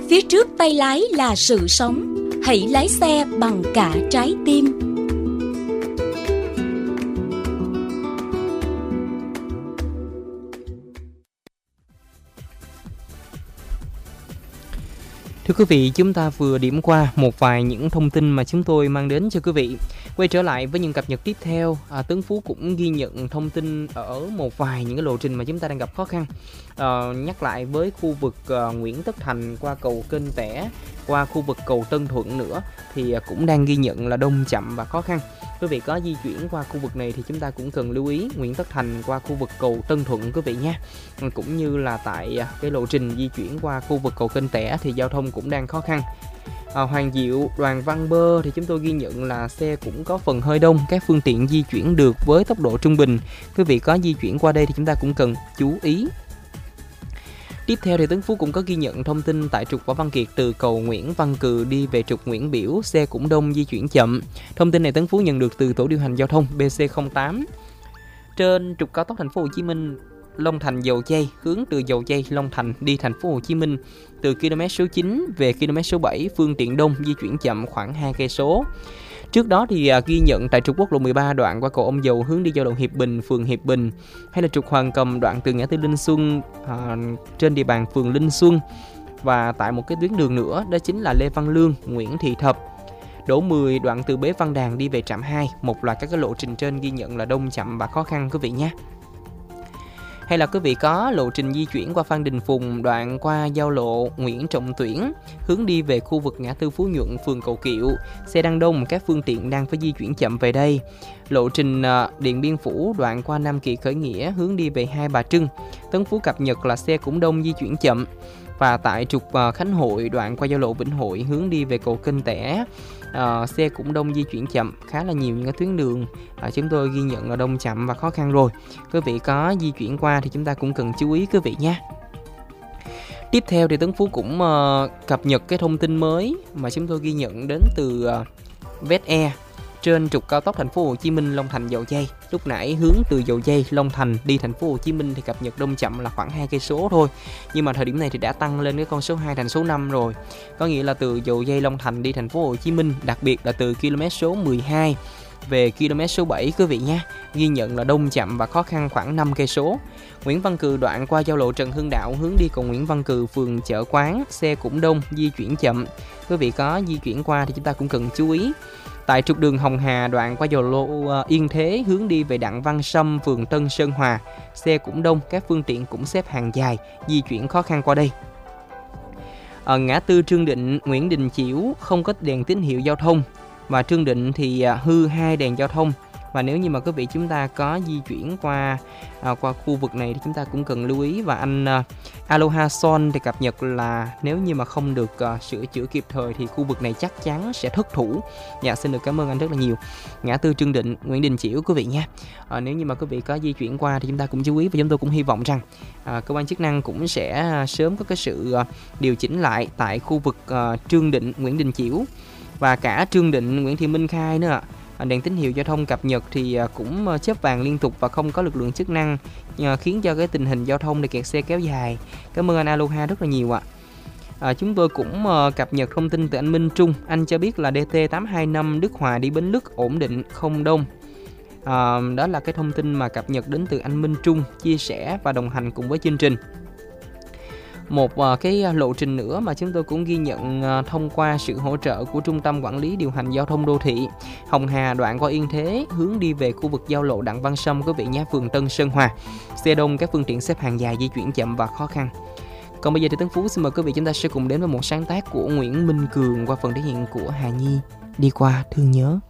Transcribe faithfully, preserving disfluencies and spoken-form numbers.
Phía trước tay lái là sự sống. Hãy lái xe bằng cả trái tim. Thưa quý vị, chúng ta vừa điểm qua một vài những thông tin mà chúng tôi mang đến cho quý vị. Quay trở lại với những cập nhật tiếp theo, à, Tấn Phú cũng ghi nhận thông tin ở một vài những cái lộ trình mà chúng ta đang gặp khó khăn. À, nhắc lại với khu vực à, Nguyễn Tất Thành qua cầu Kênh Tẻ, qua khu vực cầu Tân Thuận nữa thì à, cũng đang ghi nhận là đông chậm và khó khăn. Quý vị có di chuyển qua khu vực này thì chúng ta cũng cần lưu ý Nguyễn Tất Thành qua khu vực cầu Tân Thuận quý vị nha. Cũng như là tại cái lộ trình di chuyển qua khu vực cầu Kênh Tẻ thì giao thông cũng đang khó khăn. À, Hoàng Diệu, Đoàn Văn Bơ thì chúng tôi ghi nhận là xe cũng có phần hơi đông, các phương tiện di chuyển được với tốc độ trung bình. Quý vị có di chuyển qua đây thì chúng ta cũng cần chú ý. Tiếp theo thì Tấn Phú cũng có ghi nhận thông tin tại trục Võ Văn Kiệt từ cầu Nguyễn Văn Cừ đi về trục Nguyễn Biểu, xe cũng đông, di chuyển chậm. Thông tin này Tấn Phú nhận được từ tổ điều hành giao thông B C không tám. Trên trục cao tốc Thành phố Hồ Chí Minh Long Thành Dầu Giây, hướng từ Dầu Giây Long Thành đi Thành phố Hồ Chí Minh từ km số chín về km số bảy, phương tiện đông, di chuyển chậm khoảng hai cây số. Trước đó thì à, ghi nhận tại trục quốc lộ mười ba đoạn qua cầu Ông Dầu hướng đi giao lộ Hiệp Bình, phường Hiệp Bình, hay là trục Hoàng Cầm đoạn từ ngã tư Linh Xuân à, trên địa bàn phường Linh Xuân, và tại một cái tuyến đường nữa đó chính là Lê Văn Lương, Nguyễn Thị Thập, Đỗ mười đoạn từ Bế Văn Đàn đi về trạm hai. Một loạt các cái lộ trình trên ghi nhận là đông chậm và khó khăn quý vị nhé. Hay là quý vị có lộ trình di chuyển qua Phan Đình Phùng đoạn qua giao lộ Nguyễn Trọng Tuyển hướng đi về khu vực ngã tư Phú Nhuận, phường Cầu Kiệu, xe đang đông, các phương tiện đang phải di chuyển chậm về đây. Lộ trình Điện Biên Phủ đoạn qua Nam Kỳ Khởi Nghĩa hướng đi về Hai Bà Trưng, Tấn Phú cập nhật là xe cũng đông, di chuyển chậm. Và tại trục Khánh Hội đoạn qua giao lộ Vĩnh Hội hướng đi về cầu Kênh Tẻ, à, xe cũng đông, di chuyển chậm, khá là nhiều những cái tuyến đường à, chúng tôi ghi nhận là đông chậm và khó khăn rồi. Quý vị có di chuyển qua thì chúng ta cũng cần chú ý quý vị nha. Tiếp theo thì Tấn Phú cũng uh, cập nhật cái thông tin mới mà chúng tôi ghi nhận đến từ uh, vét e trên trục cao tốc Thành phố Hồ Chí Minh Long Thành Dầu Giây. Lúc nãy hướng từ Dầu Giây Long Thành đi Thành phố Hồ Chí Minh thì cập nhật đông chậm là khoảng hai cây số thôi. Nhưng mà thời điểm này thì đã tăng lên cái con số hai thành số năm rồi. Có nghĩa là từ Dầu Giây Long Thành đi Thành phố Hồ Chí Minh, đặc biệt là từ km số mười hai về km số bảy quý vị nha, ghi nhận là đông chậm và khó khăn khoảng năm cây số. Nguyễn Văn Cừ đoạn qua giao lộ Trần Hưng Đạo hướng đi cầu Nguyễn Văn Cừ, phường Chợ Quán, xe cũng đông, di chuyển chậm. Quý vị có di chuyển qua thì chúng ta cũng cần chú ý. Tại trục đường Hồng Hà đoạn qua giao lộ Yên Thế hướng đi về Đặng Văn Sâm, phường Tân Sơn Hòa, xe cũng đông, các phương tiện cũng xếp hàng dài, di chuyển khó khăn qua đây. Ở ngã tư Trương Định, Nguyễn Đình Chiểu không có đèn tín hiệu giao thông, và Trương Định thì hư hai đèn giao thông. Và nếu như mà quý vị chúng ta có di chuyển qua à, qua khu vực này thì chúng ta cũng cần lưu ý. Và anh uh, Aloha Son thì cập nhật là nếu như mà không được uh, sửa chữa kịp thời thì khu vực này chắc chắn sẽ thất thủ. Dạ, xin được cảm ơn anh rất là nhiều. Ngã tư Trương Định, Nguyễn Đình Chiểu quý vị nha. À, nếu như mà quý vị có di chuyển qua thì chúng ta cũng chú ý, và chúng tôi cũng hy vọng rằng à, cơ quan chức năng cũng sẽ sớm có cái sự uh, điều chỉnh lại tại khu vực uh, Trương Định, Nguyễn Đình Chiểu và cả Trương Định, Nguyễn Thị Minh Khai nữa ạ. Đèn tín hiệu giao thông cập nhật thì cũng chớp vàng liên tục và không có lực lượng chức năng, khiến cho cái tình hình giao thông để kẹt xe kéo dài. Cảm ơn anh Aloha rất là nhiều ạ. À, chúng tôi cũng cập nhật thông tin từ anh Minh Trung. Anh cho biết là D T tám hai năm Đức Hòa đi Bến Lức ổn định, không đông. À, đó là cái thông tin mà cập nhật đến từ anh Minh Trung, chia sẻ và đồng hành cùng với chương trình. Một uh, cái lộ trình nữa mà chúng tôi cũng ghi nhận uh, thông qua sự hỗ trợ của Trung tâm Quản lý Điều hành Giao thông Đô thị Hồng Hà đoạn qua Yên Thế hướng đi về khu vực giao lộ Đặng Văn Sâm quý vị nhé, phường Tân Sơn Hòa, xe đông, các phương tiện xếp hàng dài, di chuyển chậm và khó khăn. Còn bây giờ thì Tấn Phú xin mời quý vị chúng ta sẽ cùng đến với một sáng tác của Nguyễn Minh Cường qua phần thể hiện của Hà Nhi, Đi Qua Thương Nhớ.